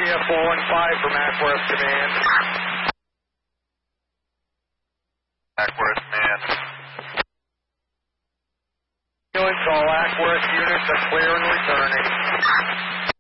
415 from Ackworth Command. Ackworth Command. All Ackworth units are clear and returning.